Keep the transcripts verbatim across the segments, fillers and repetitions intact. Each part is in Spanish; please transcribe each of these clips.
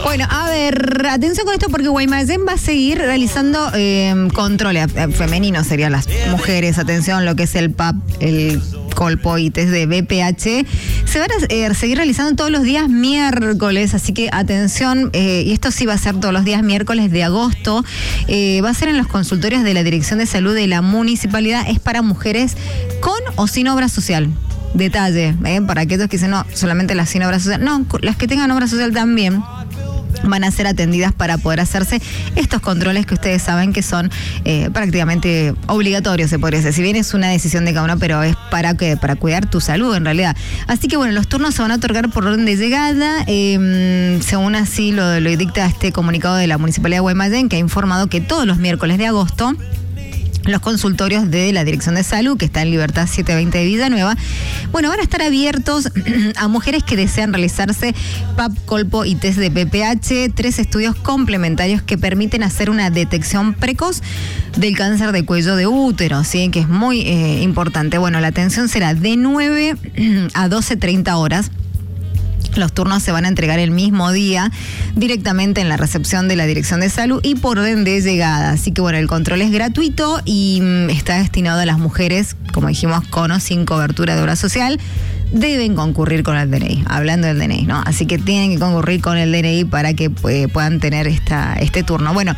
Bueno, a ver, atención con esto porque Guaymallén va a seguir realizando eh, controles eh, femeninos, serían las mujeres, atención, lo que es el P A P, el colpo y test de B P H, se van a eh, seguir realizando todos los días miércoles, así que atención, eh, y esto sí va a ser todos los días miércoles de agosto, eh, va a ser en los consultorios de la Dirección de Salud de la Municipalidad, es para mujeres con o sin obra social. Detalle, eh, para aquellos que dicen, no, solamente las sin obra social, no, las que tengan obra social también van a ser atendidas para poder hacerse estos controles que ustedes saben que son eh, prácticamente obligatorios, se podría decir. Si bien es una decisión de cada uno, pero es para que para cuidar tu salud en realidad. Así que bueno, los turnos se van a otorgar por orden de llegada, eh, según así lo, lo dicta este comunicado de la Municipalidad de Guaymallén, que ha informado que todos los miércoles de agosto los consultorios de la Dirección de Salud, que está en Libertad setecientos veinte de Villanueva, bueno, van a estar abiertos a mujeres que desean realizarse P A P, colpo y test de B P H, tres estudios complementarios que permiten hacer una detección precoz del cáncer de cuello de útero, ¿sí? Que es muy eh, importante. Bueno, la atención será de nueve a doce treinta horas. Los turnos se van a entregar el mismo día directamente en la recepción de la Dirección de Salud y por orden de llegada. Así que bueno, el control es gratuito y mm, está destinado a las mujeres, como dijimos, con o sin cobertura de obra social. Deben concurrir con el D N I, hablando del D N I, ¿no? Así que tienen que concurrir con el D N I para que eh, puedan tener esta, este turno. Bueno,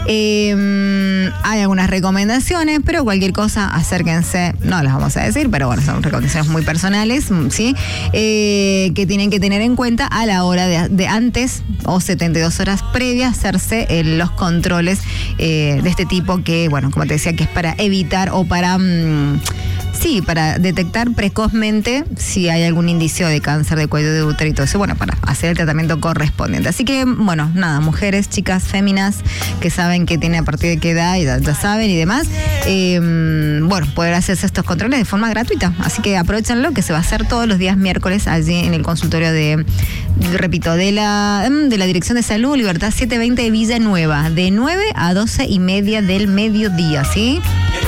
eh, hay algunas recomendaciones, pero cualquier cosa, acérquense, no las vamos a decir, pero bueno, son recomendaciones muy personales, ¿sí? Eh, que tienen que tener en cuenta a la hora de, de antes o setenta y dos horas previas hacerse eh, los controles eh, de este tipo que, bueno, como te decía, que es para evitar o para... Mmm, Sí, para detectar precozmente si hay algún indicio de cáncer de cuello de útero y todo eso, bueno, para hacer el tratamiento correspondiente. Así que, bueno, nada, mujeres, chicas, féminas, que saben que tiene a partir de qué edad, y ya, ya saben y demás, eh, bueno, poder hacerse estos controles de forma gratuita. Así que aprovechenlo, que se va a hacer todos los días miércoles allí en el consultorio de, repito, de la, de la Dirección de Salud, Libertad setecientos veinte de Villanueva, de nueve a doce y media del mediodía, ¿sí?